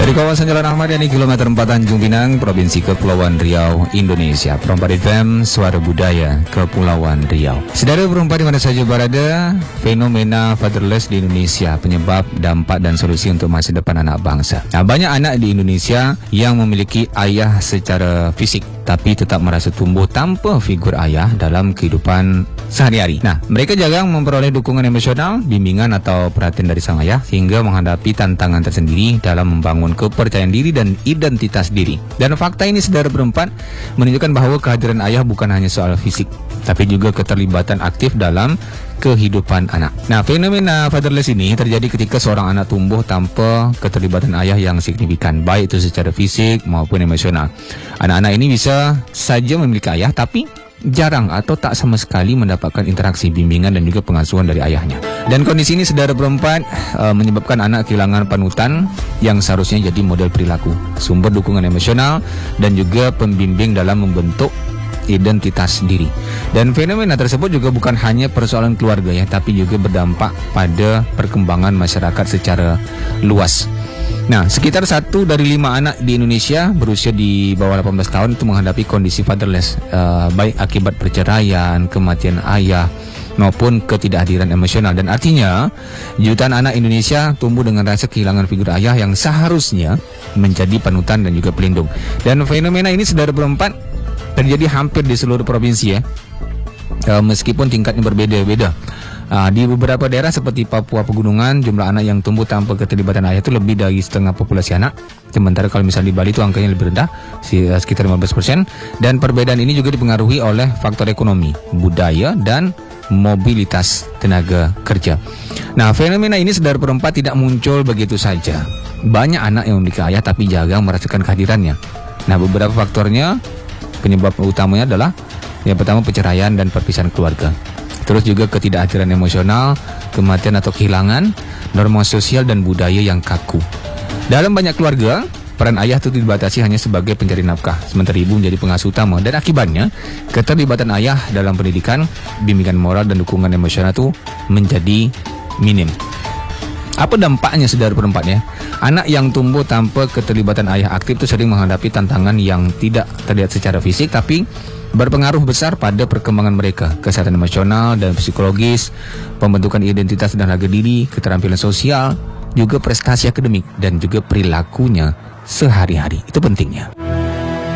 Dari kawasan Jalan Ahmad Yani kilometer 4 Tanjung Pinang, Provinsi Kepulauan Riau, Indonesia. Perempat FM, Suara Budaya, Kepulauan Riau. Saudara perempat di mana saja berada, fenomena fatherless di Indonesia, penyebab, dampak dan solusi untuk masa depan anak bangsa. Nah, banyak anak di Indonesia yang memiliki ayah secara fisik, tapi tetap merasa tumbuh tanpa figur ayah dalam kehidupan sehari-hari. Nah, mereka jarang memperoleh dukungan emosional, bimbingan atau perhatian dari sang ayah sehingga menghadapi tantangan tersendiri dalam membangun kepercayaan diri dan identitas diri. Dan fakta ini, saudara berempat, menunjukkan bahwa kehadiran ayah bukan hanya soal fisik, tapi juga keterlibatan aktif dalam kehidupan anak. Nah, fenomena fatherless ini terjadi ketika seorang anak tumbuh tanpa keterlibatan ayah yang signifikan, baik itu secara fisik maupun emosional. Anak-anak ini bisa saja memiliki ayah, tapi jarang atau tak sama sekali mendapatkan interaksi, bimbingan dan juga pengasuhan dari ayahnya. Dan kondisi ini, saudara berempat, menyebabkan anak kehilangan panutan yang seharusnya jadi model perilaku, sumber dukungan emosional dan juga pembimbing dalam membentuk identitas diri. Dan fenomena tersebut juga bukan hanya persoalan keluarga ya, tapi juga berdampak pada perkembangan masyarakat secara luas. Nah, sekitar 1 dari 5 anak di Indonesia berusia di bawah 18 tahun itu menghadapi kondisi fatherless, baik akibat perceraian, kematian ayah, maupun ketidakhadiran emosional. Dan artinya, jutaan anak Indonesia tumbuh dengan rasa kehilangan figur ayah yang seharusnya menjadi panutan dan juga pelindung. Dan fenomena ini, saudara berempat, terjadi hampir di seluruh provinsi ya, meskipun tingkatnya berbeda-beda. Di beberapa daerah seperti Papua Pegunungan, jumlah anak yang tumbuh tanpa keterlibatan ayah itu lebih dari setengah populasi anak. Sementara kalau misalnya di Bali itu angkanya lebih rendah, sekitar 15%. Dan perbedaan ini juga dipengaruhi oleh faktor ekonomi, budaya, dan mobilitas tenaga kerja. Nah, fenomena ini, saudara perempat, tidak muncul begitu saja. Banyak anak yang memiliki ayah tapi jarang merasakan kehadirannya. Nah, beberapa faktornya, penyebab utamanya adalah yang pertama perceraian dan perpisahan keluarga. Terus juga ketidakhadiran emosional, kematian atau kehilangan, norma sosial dan budaya yang kaku. Dalam banyak keluarga, peran ayah itu dibatasi hanya sebagai pencari nafkah, sementara ibu menjadi pengasuh utama. Dan akibatnya, keterlibatan ayah dalam pendidikan, bimbingan moral dan dukungan emosional itu menjadi minim. Apa dampaknya, saudara perempat ya? Anak yang tumbuh tanpa keterlibatan ayah aktif itu sering menghadapi tantangan yang tidak terlihat secara fisik, tapi berpengaruh besar pada perkembangan mereka, kesehatan emosional dan psikologis, pembentukan identitas dan harga diri, keterampilan sosial, juga prestasi akademik dan juga perilakunya sehari-hari. Itu pentingnya.